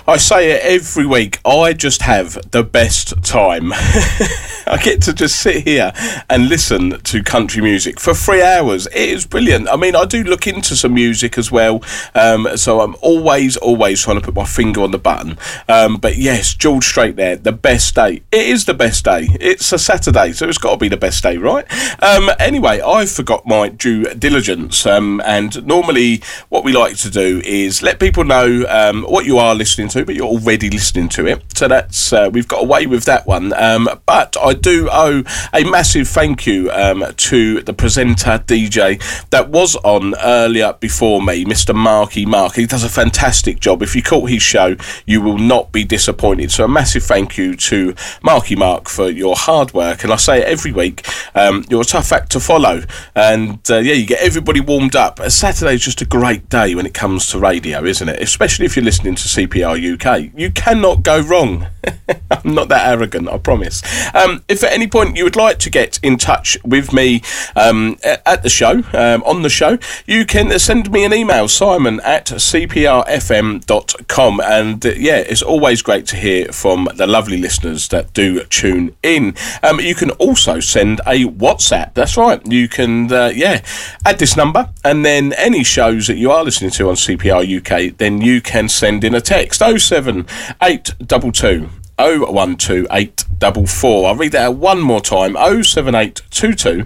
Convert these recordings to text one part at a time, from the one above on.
I say it every week, I just have the best time. I get to just sit here and listen to country music for 3 hours. It is brilliant. I mean, I do look into some music as well, so I'm always trying to put my finger on the button. But yes, George Strait there, the best day. It is the best day. It's a Saturday, so it's got to be the best day, right? Anyway, I forgot my due diligence, and normally what we like to do is let people know what you are listening to, but you're already listening to it. So that's we've got away with that one. But I do owe a massive thank you to the presenter DJ that was on earlier before me, Mr. Marky Mark. He does a fantastic job. If you caught his show, you will not be disappointed. So a massive thank you to Marky Mark for your hard work. And I say it every week, you're a tough act to follow. And you get everybody warmed up. Saturday's just a great day when it comes to radio, isn't it? Especially if you're listening to CPR UK. You cannot go wrong. I'm not that arrogant, I promise. If at any point you would like to get in touch with me at the show, on the show, you can send me an email, simon@cprfm.com. And it's always great to hear from the lovely listeners that do tune in. You can also send a WhatsApp. That's right. You can, add this number, and then any shows that you are listening to on CPR UK, then you can send in a text, 07822 012844. I'll read that out one more time, 07822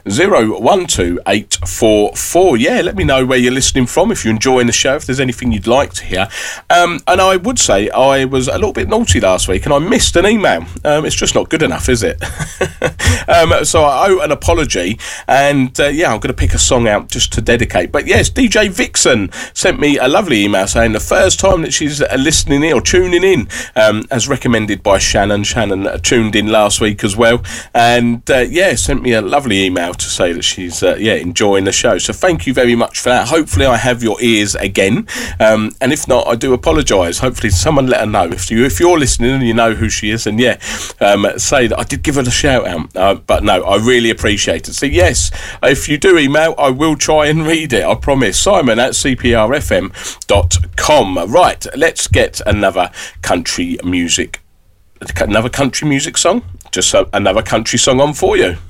012844. Let me know where you're listening from, if you're enjoying the show, if there's anything you'd like to hear. And I would say I was a little bit naughty last week and I missed an email. It's just not good enough, is it? So I owe an apology, and I'm going to pick a song out just to dedicate. But yes, DJ Vixen sent me a lovely email saying the first time that she's listening in or tuning in, as recommended by Shannon. Shannon tuned in last week as well, and sent me a lovely email to say that she's enjoying the show. So thank you very much for that. Hopefully I have your ears again, and if not, I do apologise. Hopefully someone let her know if you're listening and you know who she is, and say that I did give her the shout out. But no, I really appreciate it. So yes, if you do email, I will try and read it, I promise. simon@cprfm.com. Right, let's get another country music song. Just another country song on for you.